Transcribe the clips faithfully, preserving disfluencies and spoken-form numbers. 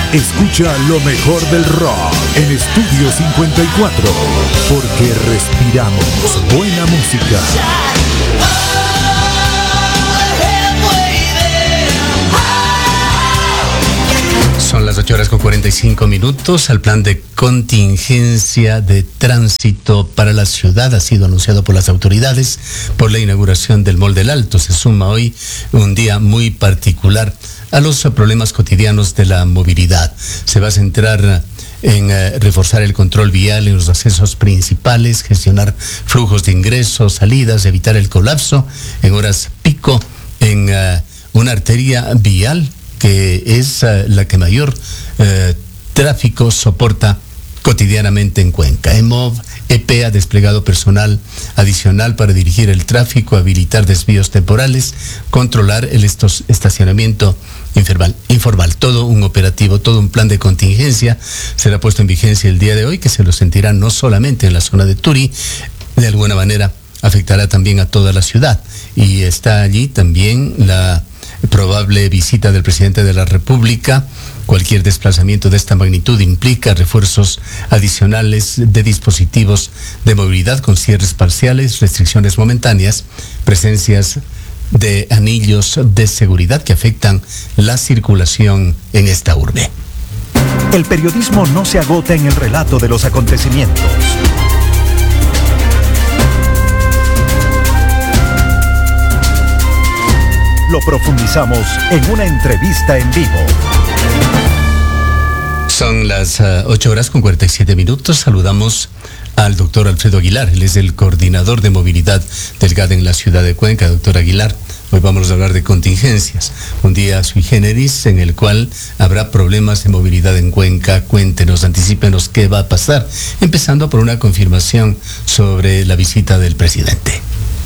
Escucha lo mejor del rock en Estudio cincuenta y cuatro, porque respiramos buena música. Son las ocho horas con cuarenta y cinco minutos. Al plan de contingencia de tránsito para la ciudad ha sido anunciado por las autoridades por la inauguración del Mall del Alto. Se suma hoy un día muy particular a los problemas cotidianos de la movilidad. Se va a centrar en eh, reforzar el control vial en los accesos principales, gestionar flujos de ingresos, salidas, evitar el colapso en horas pico en uh, una arteria vial que es uh, la que mayor uh, tráfico soporta cotidianamente en Cuenca. EMOV E P ha desplegado personal adicional para dirigir el tráfico, habilitar desvíos temporales, controlar el estos, estacionamiento informal, informal. Todo un operativo, todo un plan de contingencia será puesto en vigencia el día de hoy, que se lo sentirá no solamente en la zona de Turi, de alguna manera afectará también a toda la ciudad. Y está allí también la probable visita del presidente de la República. Cualquier desplazamiento de esta magnitud implica refuerzos adicionales de dispositivos de movilidad con cierres parciales, restricciones momentáneas, presencias de anillos de seguridad que afectan la circulación en esta urbe. El periodismo no se agota en el relato de los acontecimientos. Lo profundizamos en una entrevista en vivo. Son las uh, ocho horas con cuarenta y siete minutos. Saludamos al doctor Alfredo Aguilar. Él es el coordinador de movilidad del G A D en la ciudad de Cuenca. Doctor Aguilar, hoy vamos a hablar de contingencias. Un día sui generis en el cual habrá problemas de movilidad en Cuenca. Cuéntenos, anticípenos qué va a pasar. Empezando por una confirmación sobre la visita del presidente.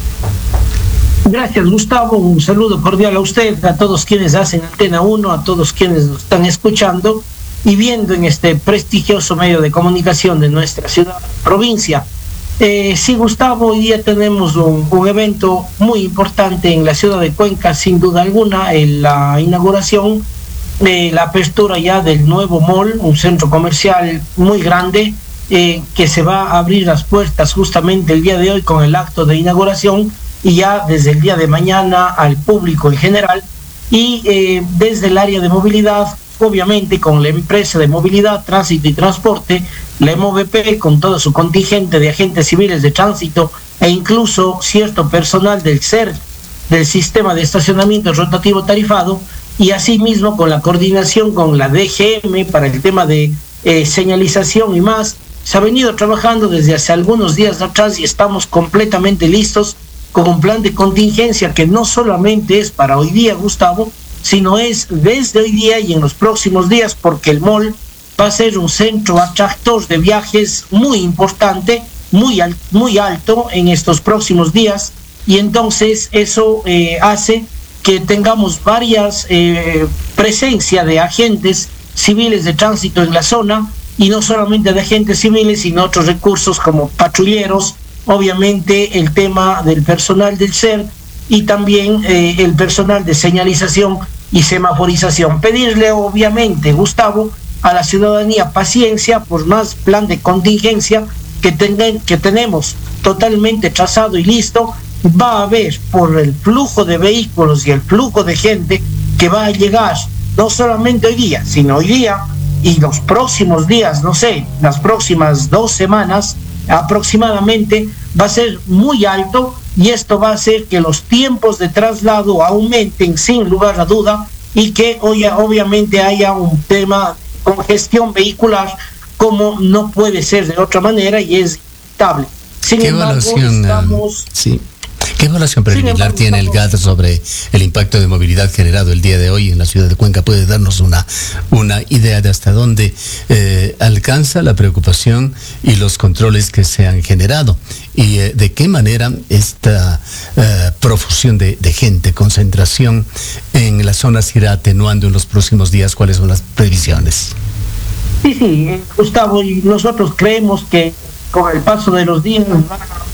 Gracias, Gustavo. Un saludo cordial a usted, a todos quienes hacen Antena uno, a todos quienes nos están escuchando y viendo en este prestigioso medio de comunicación de nuestra ciudad, provincia. Eh, sí, Gustavo, hoy día tenemos un, un evento muy importante en la ciudad de Cuenca, sin duda alguna, en la inauguración, eh, la apertura ya del nuevo mall, un centro comercial muy grande, eh, que se va a abrir las puertas justamente el día de hoy con el acto de inauguración, y ya desde el día de mañana al público en general, y eh, desde el área de movilidad, obviamente con la empresa de movilidad, tránsito y transporte, la EMOV E P, con todo su contingente de agentes civiles de tránsito e incluso cierto personal del C E R, del sistema de estacionamiento rotativo tarifado, y asimismo con la coordinación con la D G M para el tema de eh, señalización y más. Se ha venido trabajando desde hace algunos días atrás y estamos completamente listos con un plan de contingencia que no solamente es para hoy día, Gustavo, sino es desde hoy día y en los próximos días, porque el mall va a ser un centro atractor de viajes muy importante, muy, al, muy alto en estos próximos días, y entonces eso eh, hace que tengamos varias eh, presencia de agentes civiles de tránsito en la zona, y no solamente de agentes civiles, sino otros recursos como patrulleros, obviamente el tema del personal del C E R y también eh, el personal de señalización y semaforización. Pedirle obviamente, Gustavo, a la ciudadanía paciencia por más plan de contingencia que, ten, que tenemos totalmente trazado y listo. Va a haber, por el flujo de vehículos y el flujo de gente que va a llegar, no solamente hoy día, sino hoy día y los próximos días, no sé, las próximas dos semanas aproximadamente, va a ser muy alto, y esto va a hacer que los tiempos de traslado aumenten sin lugar a duda, y que hoy obviamente haya un tema de congestión vehicular como no puede ser de otra manera, y es inevitable. Sin ¿Qué embargo, evaluación, estamos... sí. ¿Qué evaluación preliminar embargo, tiene el G A D sobre el impacto de movilidad generado el día de hoy en la ciudad de Cuenca? ¿Puede darnos una, una idea de hasta dónde eh, alcanza la preocupación y los controles que se han generado? ¿Y eh, de qué manera esta eh, profusión de, de gente, concentración en las zonas irá atenuando en los próximos días? ¿Cuáles son las previsiones? Sí, sí, Gustavo, y nosotros creemos que con el paso de los días van a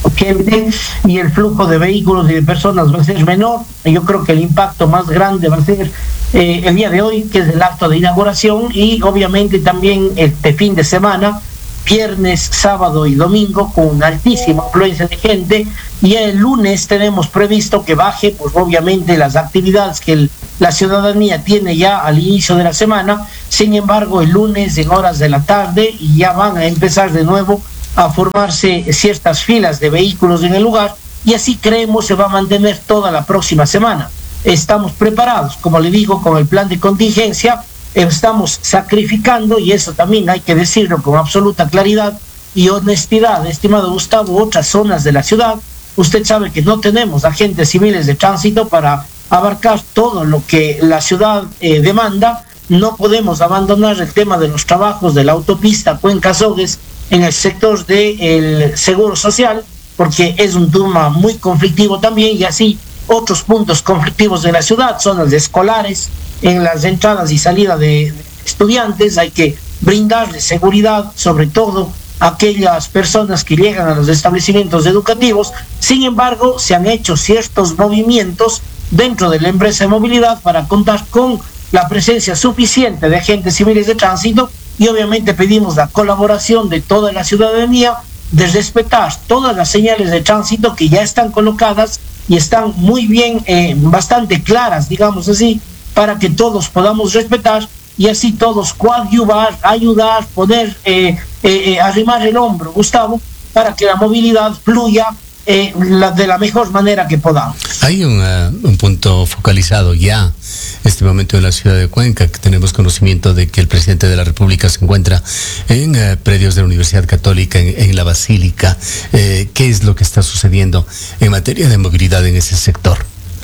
gente y el flujo de vehículos y de personas va a ser menor. Yo creo que el impacto más grande va a ser eh, el día de hoy, que es el acto de inauguración, y obviamente también este fin de semana, viernes, sábado y domingo, con una altísima afluencia de gente, y el lunes tenemos previsto que baje, pues obviamente las actividades que el, la ciudadanía tiene ya al inicio de la semana. Sin embargo, el lunes en horas de la tarde y ya van a empezar de nuevo a formarse ciertas filas de vehículos en el lugar, y así creemos se va a mantener toda la próxima semana. Estamos preparados, como le digo, con el plan de contingencia. Estamos sacrificando, y eso también hay que decirlo con absoluta claridad y honestidad, estimado Gustavo, otras zonas de la ciudad. Usted sabe que no tenemos agentes civiles de tránsito para abarcar todo lo que la ciudad eh, demanda. No podemos abandonar el tema de los trabajos de la autopista Cuenca-Azogues en el sector del Seguro Social, porque es un tema muy conflictivo también, y así otros puntos conflictivos de la ciudad, zonas de escolares, en las entradas y salidas de estudiantes. Hay que brindarles seguridad, sobre todo a aquellas personas que llegan a los establecimientos educativos. Sin embargo, se han hecho ciertos movimientos dentro de la empresa de movilidad para contar con la presencia suficiente de agentes civiles de tránsito, y obviamente pedimos la colaboración de toda la ciudadanía de respetar todas las señales de tránsito que ya están colocadas y están muy bien, eh, bastante claras, digamos así, para que todos podamos respetar y así todos coadyuvar, ayudar, poder eh, eh, arrimar el hombro, Gustavo, para que la movilidad fluya eh, la, de la mejor manera que podamos. Hay un, uh, un punto focalizado ya este momento en la ciudad de Cuenca, que tenemos conocimiento de que el presidente de la República se encuentra en uh, predios de la Universidad Católica, en, en la Basílica. Eh, ¿Qué es lo que está sucediendo en materia de movilidad en ese sector?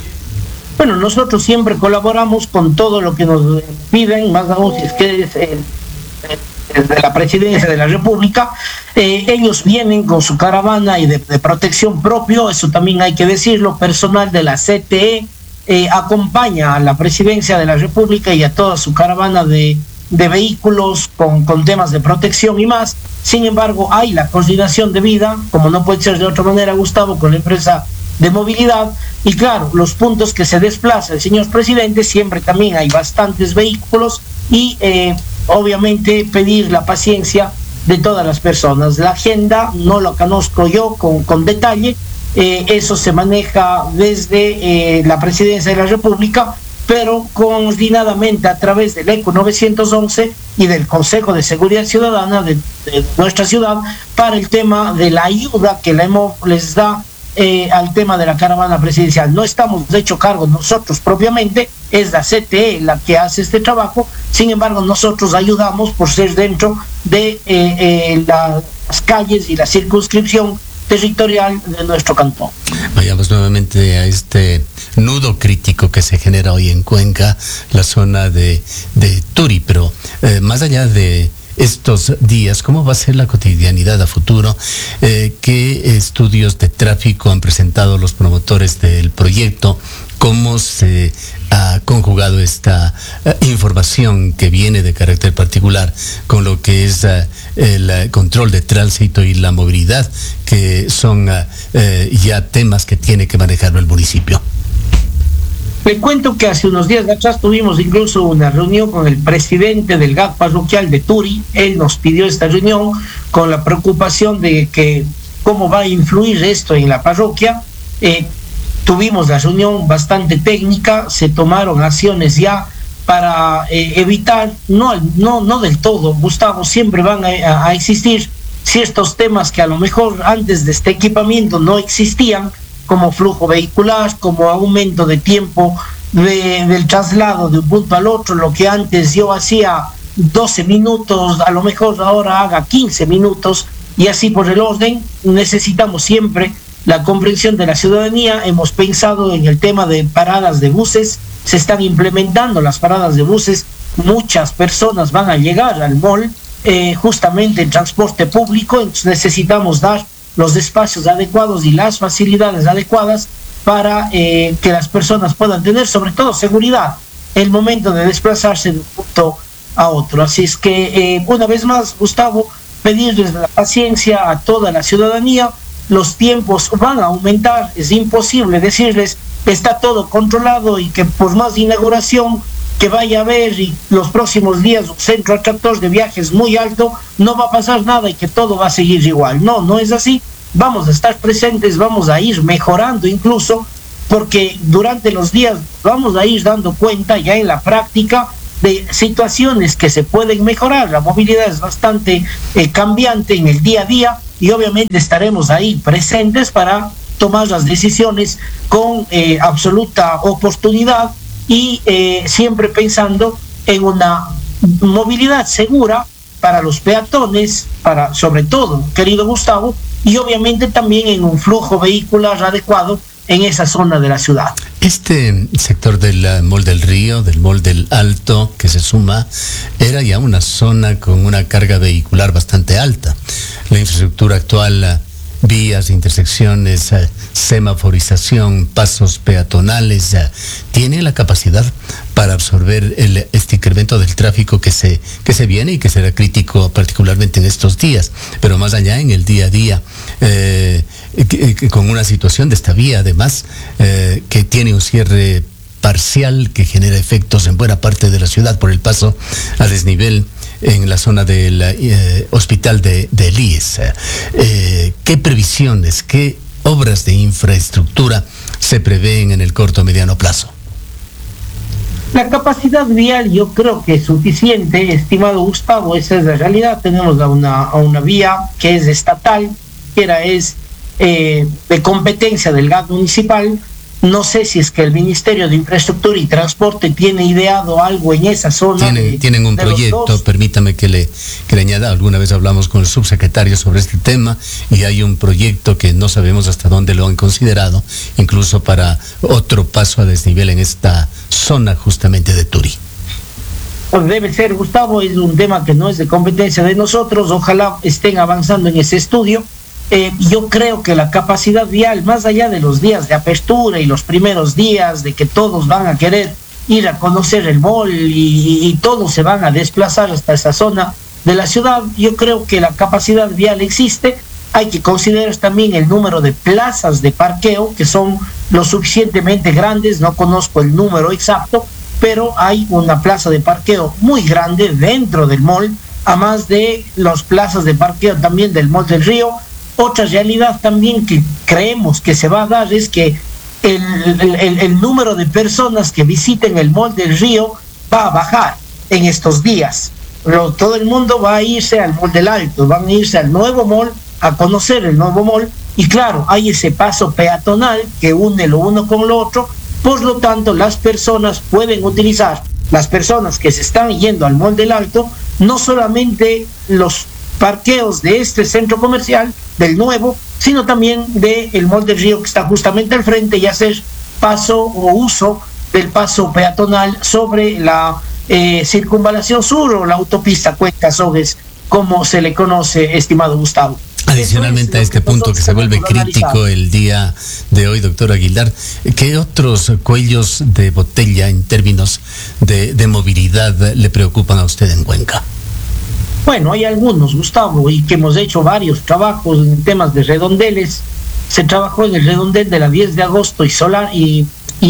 Bueno, nosotros siempre colaboramos con todo lo que nos piden, más aún si es que es el, el de la Presidencia de la República. Eh, ellos vienen con su caravana y de, de protección propio, eso también hay que decirlo. Personal de la C T E eh, acompaña a la Presidencia de la República y a toda su caravana de, de vehículos con, con temas de protección y más. Sin embargo, hay la coordinación debida, como no puede ser de otra manera, Gustavo, con la empresa de movilidad, y claro, los puntos que se desplaza el señor presidente, siempre también hay bastantes vehículos, y eh, obviamente pedir la paciencia de todas las personas. La agenda no la conozco yo con, con detalle, eh, eso se maneja desde eh, la Presidencia de la República, pero coordinadamente a través del ECO novecientos once y del Consejo de Seguridad Ciudadana de, de nuestra ciudad, para el tema de la ayuda que la E M O les da Eh, al tema de la caravana presidencial. No estamos de hecho cargo nosotros propiamente, es la C T E la que hace este trabajo. Sin embargo, nosotros ayudamos por ser dentro de eh, eh, la, las calles y la circunscripción territorial de nuestro cantón. Vayamos nuevamente a este nudo crítico que se genera hoy en Cuenca, la zona de, de Turi, pero eh, más allá de estos días, ¿cómo va a ser la cotidianidad a futuro? Eh, ¿Qué estudios de tráfico han presentado los promotores del proyecto? ¿Cómo se ha conjugado esta uh, información que viene de carácter particular con lo que es uh, el control de tránsito y la movilidad, que son uh, uh, ya temas que tiene que manejarlo el municipio? Le cuento que hace unos días atrás tuvimos incluso una reunión con el presidente del G A C parroquial de Turi. Él nos pidió esta reunión con la preocupación de que cómo va a influir esto en la parroquia. Eh, tuvimos la reunión bastante técnica, se tomaron acciones ya para eh, evitar, no, no, no del todo, Gustavo, siempre van a, a existir ciertos temas que a lo mejor antes de este equipamiento no existían, como flujo vehicular, como aumento de tiempo de, del traslado de un punto al otro. Lo que antes yo hacía doce minutos, a lo mejor ahora haga quince minutos, y así por el orden. Necesitamos siempre la comprensión de la ciudadanía. Hemos pensado en el tema de paradas de buses, se están implementando las paradas de buses, muchas personas van a llegar al mall eh, justamente en transporte público, entonces necesitamos dar los espacios adecuados y las facilidades adecuadas para eh, que las personas puedan tener, sobre todo, seguridad el momento de desplazarse de un punto a otro. Así es que, eh, una vez más, Gustavo, pedirles la paciencia a toda la ciudadanía. los tiempos van a aumentar, es imposible decirles que está todo controlado y que por más inauguración que vaya a haber y los próximos días un centro atractor de viajes muy alto, no va a pasar nada y que todo va a seguir igual. No, no es así. Vamos a estar presentes, vamos a ir mejorando incluso, porque durante los días vamos a ir dando cuenta ya en la práctica de situaciones que se pueden mejorar. La movilidad es bastante eh, cambiante en el día a día y obviamente estaremos ahí presentes para tomar las decisiones con eh, absoluta oportunidad y eh, siempre pensando en una movilidad segura para los peatones, para sobre todo, querido Gustavo, y obviamente también en un flujo vehicular adecuado en esa zona de la ciudad. Este sector del Mall del Río, del Mall del Alto, que se suma, era ya una zona con una carga vehicular bastante alta. La infraestructura actual, vías, intersecciones, eh, semaforización, pasos peatonales, eh, tiene la capacidad para absorber el, este incremento del tráfico que se, que se viene y que será crítico particularmente en estos días, pero más allá en el día a día, eh, que, que con una situación de esta vía además, eh, que tiene un cierre parcial que genera efectos en buena parte de la ciudad por el paso a desnivel en la zona del eh, hospital de, de Elías. Eh, ¿Qué previsiones, qué obras de infraestructura se prevén en el corto o mediano plazo? La capacidad vial yo creo que es suficiente, estimado Gustavo, esa es la realidad. Tenemos a una, a una vía que es estatal, que era es eh, de competencia del G A T municipal. No sé si es que el Ministerio de Infraestructura y Transporte tiene ideado algo en esa zona. Tienen, de, tienen un proyecto, permítame que le, que le añada, alguna vez hablamos con el subsecretario sobre este tema y hay un proyecto que no sabemos hasta dónde lo han considerado, incluso para otro paso a desnivel en esta zona justamente de Turi. Pues debe ser, Gustavo, es un tema que no es de competencia de nosotros, ojalá estén avanzando en ese estudio. Eh, yo creo que la capacidad vial, más allá de los días de apertura y los primeros días de que todos van a querer ir a conocer el mall y, y todos se van a desplazar hasta esa zona de la ciudad, yo creo que la capacidad vial existe. Hay que considerar también el número de plazas de parqueo, que son lo suficientemente grandes, no conozco el número exacto, pero hay una plaza de parqueo muy grande dentro del mall, a más de las plazas de parqueo también del Mall del Río. Otra realidad también que creemos que se va a dar es que el, el, el número de personas que visiten el Mall del Río va a bajar en estos días. Pero todo el mundo va a irse al Mall del Alto, van a irse al nuevo mall, a conocer el nuevo mall, y claro, hay ese paso peatonal que une lo uno con lo otro. Por lo tanto, las personas pueden utilizar, las personas que se están yendo al Mall del Alto, no solamente los parqueos de este centro comercial, del nuevo, sino también del Mall del Río que está justamente al frente, y hacer paso o uso del paso peatonal sobre la eh, circunvalación sur o la autopista Cuenca-Sogues, como se le conoce, estimado Gustavo. Adicionalmente a este punto que se vuelve crítico el día de hoy, doctor Aguilar, ¿qué otros cuellos de botella en términos de, de movilidad le preocupan a usted en Cuenca? Bueno, hay algunos, Gustavo, y que hemos hecho varios trabajos en temas de redondeles. Se trabajó en el redondel de la diez de agosto y, Sola, y,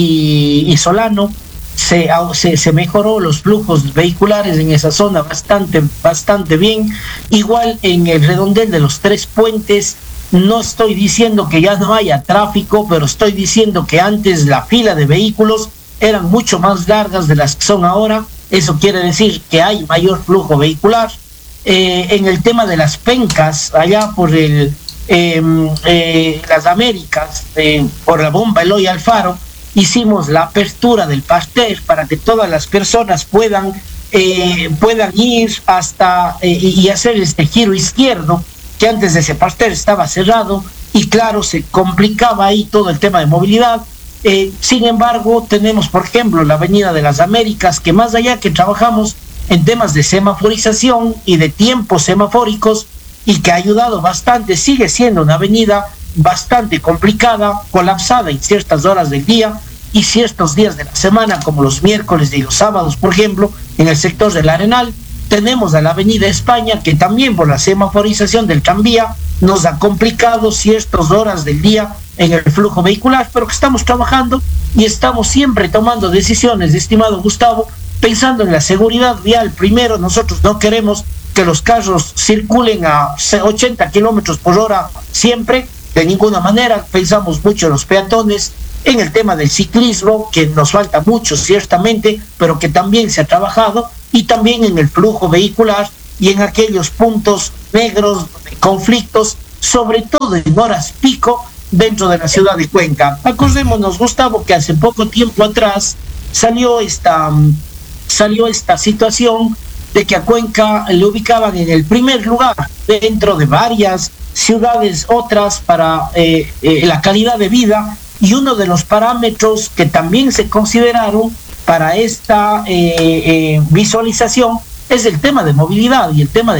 y, y Solano. Se, se, se mejoró los flujos vehiculares en esa zona bastante, bastante bien. Igual en el redondel de los Tres Puentes, no estoy diciendo que ya no haya tráfico, pero estoy diciendo que antes la fila de vehículos eran mucho más largas de las que son ahora. Eso quiere decir que hay mayor flujo vehicular. Eh, en el tema de las pencas, allá por el eh, eh, las Américas, eh, por la bomba Eloy Alfaro, hicimos la apertura del parterre para que todas las personas puedan, eh, puedan ir hasta eh, y hacer este giro izquierdo, que antes de ese parterre estaba cerrado, y claro, se complicaba ahí todo el tema de movilidad. Eh, sin embargo, tenemos, por ejemplo, la avenida de las Américas, que más allá que trabajamos en temas de semaforización y de tiempos semafóricos, y que ha ayudado bastante, sigue siendo una avenida bastante complicada, colapsada en ciertas horas del día y ciertos días de la semana, como los miércoles y los sábados, por ejemplo, en el sector del Arenal. tenemos a la Avenida España, que también por la semaforización del tranvía nos ha complicado ciertas horas del día en el flujo vehicular, pero que estamos trabajando y estamos siempre tomando decisiones, estimado Gustavo, pensando en la seguridad vial. Primero, nosotros no queremos que los carros circulen a ochenta kilómetros por hora siempre, de ninguna manera. Pensamos mucho en los peatones, en el tema del ciclismo, que nos falta mucho ciertamente, pero que también se ha trabajado, y también en el flujo vehicular y en aquellos puntos negros, conflictos, sobre todo en horas pico dentro de la ciudad de Cuenca. Acordémonos, Gustavo, que hace poco tiempo atrás salió esta, salió esta situación de que a Cuenca le ubicaban en el primer lugar dentro de varias ciudades otras para eh, eh, la calidad de vida, y uno de los parámetros que también se consideraron para esta eh, eh, visualización es el tema de movilidad y el tema de